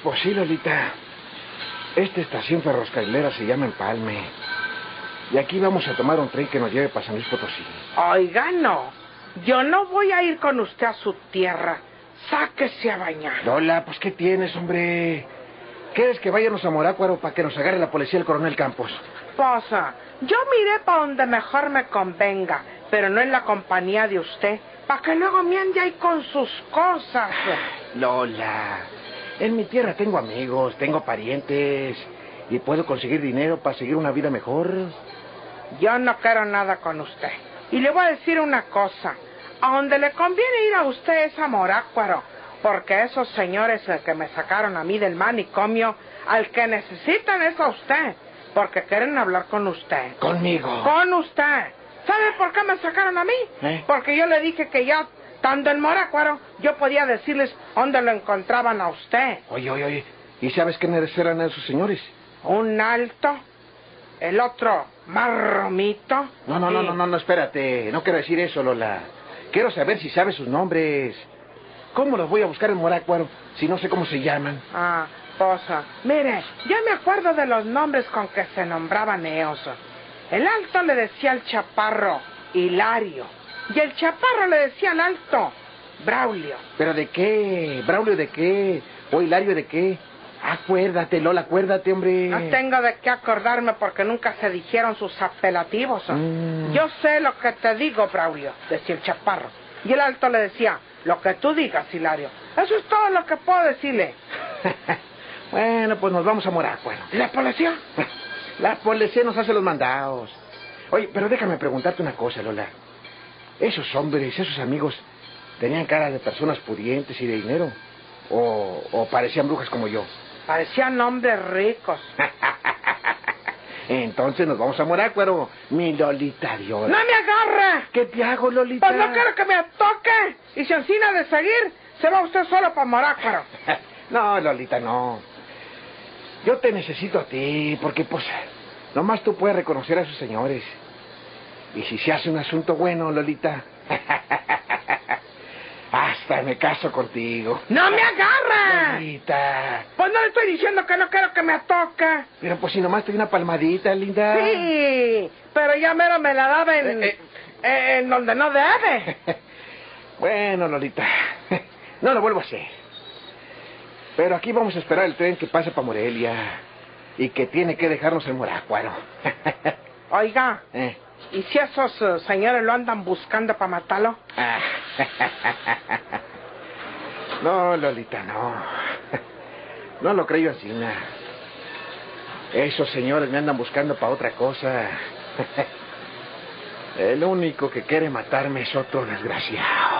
Pues sí, Lolita. Esta estación ferrocarrilera se llama Empalme. Y aquí vamos a tomar un tren que nos lleve para San Luis Potosí. Oiga, no. Yo no voy a ir con usted a su tierra. Sáquese a bañar. Lola, pues ¿qué tienes, hombre? ¿Quieres que vayamos a Morácuaro para que nos agarre la policía del coronel Campos? Posa, yo miré para donde mejor me convenga, pero no en la compañía de usted, para que luego me ande ahí con sus cosas. Lola, en mi tierra tengo amigos, tengo parientes y puedo conseguir dinero para seguir una vida mejor. Yo no quiero nada con usted. Y le voy a decir una cosa. A donde le conviene ir a usted es a Morácuaro, porque esos señores que me sacaron a mí del manicomio, al que necesitan es a usted, porque quieren hablar con usted. ¿Conmigo? Con usted. ¿Sabe por qué me sacaron a mí? Porque yo le dije que ya, estando en Morácuaro, yo podía decirles dónde lo encontraban a usted. Oye. ¿Y sabes quiénes eran esos señores? Un alto, el otro marromito. No, espérate. No quiero decir eso, Lola. Quiero saber si sabes sus nombres. ¿Cómo los voy a buscar en Morácuaro si no sé cómo se llaman? Posa, mire, ya me acuerdo de los nombres con que se nombraban ellos. El alto le decía al chaparro Hilario, y el chaparro le decía al alto Braulio. ¿Pero de qué? ¿Braulio de qué? ¿O Hilario de qué? Acuérdate, Lola, acuérdate, hombre. No tengo de qué acordarme porque nunca se dijeron sus apelativos. Yo sé lo que te digo, Braulio, decía el chaparro. Y el alto le decía, lo que tú digas, Hilario. Eso es todo lo que puedo decirle. Bueno, pues nos vamos a Morácuaro. ¿Y la policía? La policía nos hace los mandados. Oye, pero déjame preguntarte una cosa, Lola. Esos hombres, esos amigos, ¿tenían cara de personas pudientes y de dinero? ¿O parecían brujas como yo? Parecían hombres ricos. Entonces nos vamos a Morácuaro, mi Lolita de oro. ¡No me agarre! ¿Qué te hago, Lolita? Pues no quiero que me toque. Y si encima de seguir, se va usted solo para Morácuaro. No, Lolita, no. Yo te necesito a ti, porque pues nomás tú puedes reconocer a esos señores. Y si se hace un asunto bueno, Lolita, hasta me caso contigo. ¡No me agarre! Lolita. Pues no le estoy diciendo que no quiero que me toque. Pero pues si nomás te doy una palmadita, linda. Sí, pero ya mero me la daba en donde no debe. Bueno, Lolita, no lo vuelvo a hacer. Pero aquí vamos a esperar el tren que pase para Morelia y que tiene que dejarnos en Morácuaro. Oiga, ¿y si esos señores lo andan buscando para matarlo? No, Lolita, no. No lo creo así, nada. Esos señores me andan buscando para otra cosa. El único que quiere matarme es otro desgraciado.